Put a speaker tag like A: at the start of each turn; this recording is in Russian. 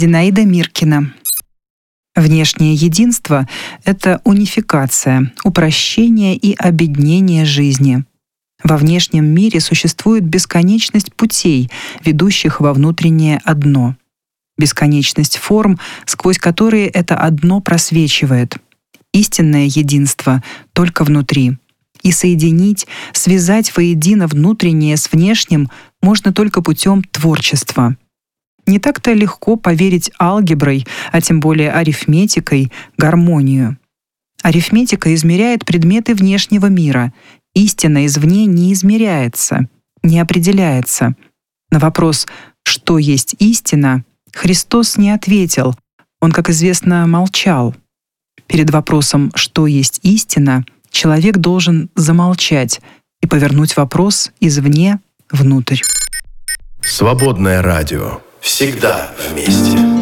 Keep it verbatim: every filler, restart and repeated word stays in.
A: Зинаида Миркина. Внешнее единство — это унификация, упрощение и объединение жизни. Во внешнем мире существует бесконечность путей, ведущих во внутреннее одно. Бесконечность форм, сквозь которые это одно просвечивает. Истинное единство только внутри. И соединить, связать воедино внутреннее с внешним можно только путем творчества. Не так-то легко поверить алгеброй, а тем более арифметикой, гармонию. Арифметика измеряет предметы внешнего мира. Истина извне не измеряется, не определяется. На вопрос «что есть истина?» Христос не ответил. Он, как известно, молчал. Перед вопросом «что есть истина?» человек должен замолчать и повернуть вопрос извне внутрь.
B: Свободное радио. Всегда вместе.